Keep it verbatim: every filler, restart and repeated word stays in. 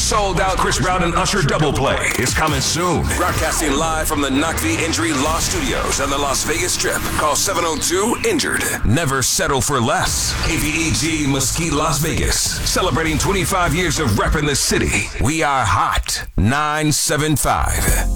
sold-out Chris Brown and Usher double play is coming soon. Broadcasting live from the Knockv Injury Law Studios on the Las Vegas Strip. Call seven oh two injured. Never settle for less. A V E G Mesquite, Las Vegas. Celebrating twenty-five years of rep in the city. We are hot. nine seven five.